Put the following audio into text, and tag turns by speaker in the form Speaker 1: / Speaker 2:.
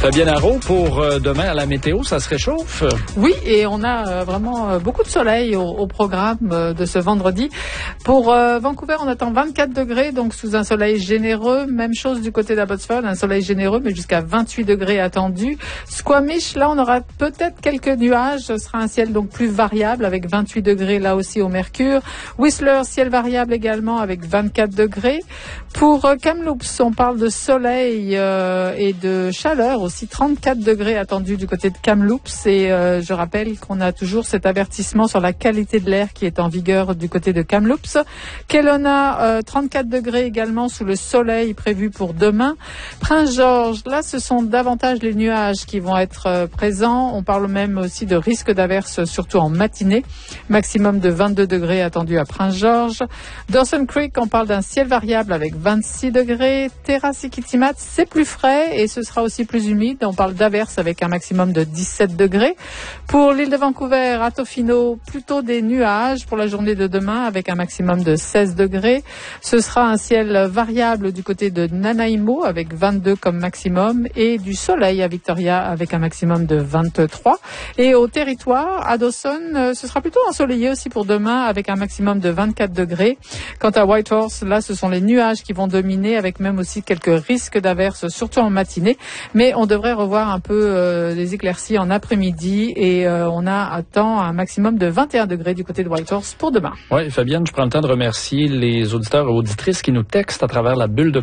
Speaker 1: Fabienne Arreault, pour demain à la météo, ça se réchauffe?
Speaker 2: Oui, et on a vraiment beaucoup de soleil au programme de ce vendredi. Pour Vancouver, on attend 24 degrés, donc sous un soleil généreux. Même chose du côté d'Abbotsford, un soleil généreux, mais jusqu'à 28 degrés attendus. Squamish, là, on aura peut-être quelques nuages. Ce sera un ciel donc plus variable avec 28 degrés là aussi au mercure. Whistler, ciel variable également avec 24 degrés. Pour Kamloops, on parle de soleil et de chaleur aussi, 34 degrés attendus du côté de Kamloops. Et je rappelle qu'on a toujours cet avertissement sur la qualité de l'air qui est en vigueur du côté de Kamloops. Kelowna, 34 degrés également sous le soleil prévu pour demain. Prince-Georges, là, ce sont davantage les nuages qui vont être présents. On parle même aussi de risque d'averse, surtout en matinée. Maximum de 22 degrés attendu à Prince-Georges. Dawson Creek, on parle d'un ciel variable avec 26 degrés. Terrace et Kitimat, c'est plus frais et ce sera aussi plus humide. On parle d'averse avec un maximum de 17 degrés. Pour l'île de Vancouver, à Tofino, plutôt des nuages pour la journée de demain avec un maximum de 16 degrés. Ce sera un ciel variable du côté de Nanaimo avec 22 comme maximum et du soleil à Victoria avec un maximum de 23. Et au territoire, à Dawson, ce sera plutôt ensoleillé aussi pour demain avec un maximum de 24 degrés. Quant à Whitehorse, là, ce sont les nuages qui vont dominer avec même aussi quelques risques d'averse, surtout en matinée. Mais on devrait revoir un peu les éclaircies en après-midi et on attend un maximum de 21 degrés du côté de Whitehorse pour demain.
Speaker 1: Oui, Fabienne, je prends le temps de remercier les auditeurs et auditrices qui nous textent à travers la bulle de